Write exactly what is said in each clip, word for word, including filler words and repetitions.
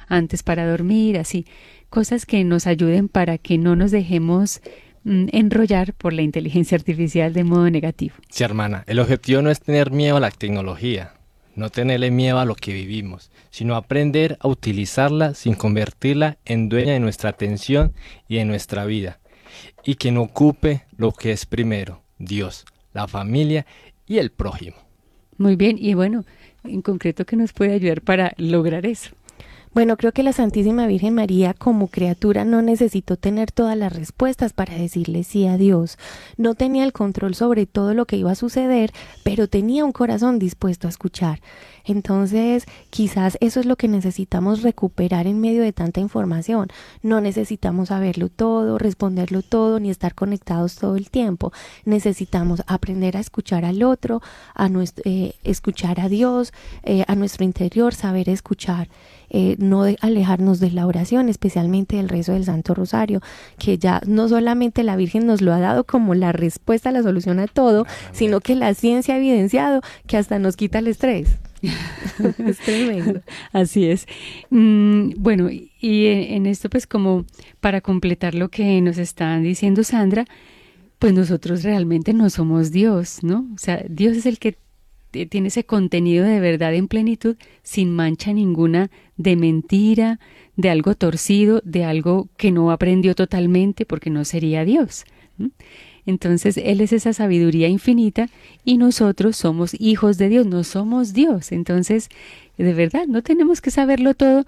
antes para dormir, así, cosas que nos ayuden para que no nos dejemos mm, enrollar por la inteligencia artificial de modo negativo. Sí, hermana, el objetivo no es tener miedo a la tecnología, no tenerle miedo a lo que vivimos, sino aprender a utilizarla sin convertirla en dueña de nuestra atención y de nuestra vida, y que no ocupe lo que es primero, Dios, la familia y el prójimo. Muy bien, y bueno, en concreto, ¿qué nos puede ayudar para lograr eso? Bueno, creo que la Santísima Virgen María como criatura no necesitó tener todas las respuestas para decirle sí a Dios. No tenía el control sobre todo lo que iba a suceder, pero tenía un corazón dispuesto a escuchar. Entonces, quizás eso es lo que necesitamos recuperar en medio de tanta información. No necesitamos saberlo todo, responderlo todo, ni estar conectados todo el tiempo. Necesitamos aprender a escuchar al otro, a nuestro, eh, escuchar a Dios, eh, a nuestro interior, saber escuchar. Eh, no de alejarnos de la oración, especialmente del rezo del Santo Rosario, que ya no solamente la Virgen nos lo ha dado como la respuesta, la solución a todo, sino que la ciencia ha evidenciado que hasta nos quita el estrés. Es tremendo. Así es. Mm, bueno, y en esto pues como para completar lo que nos está diciendo Sandra, pues nosotros realmente no somos Dios, ¿no? O sea, Dios es el que tiene ese contenido de verdad en plenitud, sin mancha ninguna de mentira, de algo torcido, de algo que no aprendió totalmente, porque no sería Dios. ¿Mm? Entonces, Él es esa sabiduría infinita y nosotros somos hijos de Dios, no somos Dios. Entonces, de verdad, no tenemos que saberlo todo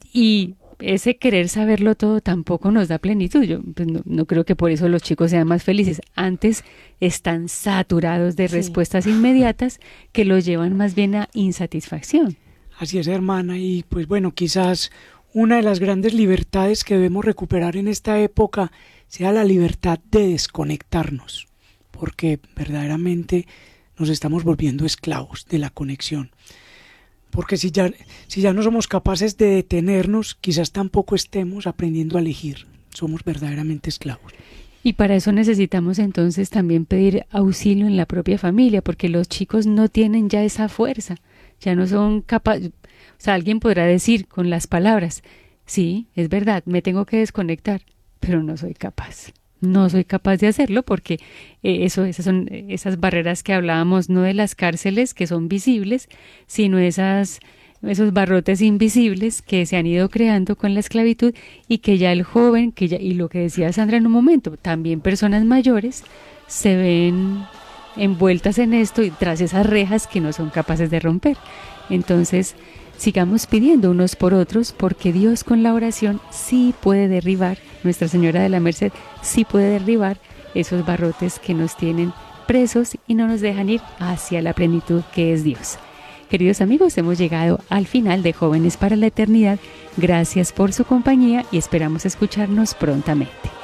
y ese querer saberlo todo tampoco nos da plenitud. Yo pues, no, no creo que por eso los chicos sean más felices. Antes están saturados de sí. respuestas inmediatas que los llevan más bien a insatisfacción. Así es, hermana, y pues bueno, quizás una de las grandes libertades que debemos recuperar en esta época sea la libertad de desconectarnos, porque verdaderamente nos estamos volviendo esclavos de la conexión. Porque si ya, si ya no somos capaces de detenernos, quizás tampoco estemos aprendiendo a elegir. Somos verdaderamente esclavos. Y para eso necesitamos entonces también pedir auxilio en la propia familia, porque los chicos no tienen ya esa fuerza, ya no son capaces. O sea, alguien podrá decir con las palabras, sí, es verdad, me tengo que desconectar, pero no soy capaz. No soy capaz de hacerlo porque eh, eso, esas son esas barreras que hablábamos, no de las cárceles que son visibles, sino esas, esos barrotes invisibles que se han ido creando con la esclavitud y que ya el joven, que ya, y lo que decía Sandra en un momento, también personas mayores se ven envueltas en esto y tras esas rejas que no son capaces de romper. Entonces, sigamos pidiendo unos por otros, porque Dios con la oración sí puede derribar, Nuestra Señora de la Merced sí puede derribar esos barrotes que nos tienen presos y no nos dejan ir hacia la plenitud que es Dios. Queridos amigos, hemos llegado al final de Jóvenes para la Eternidad. Gracias por su compañía y esperamos escucharnos prontamente.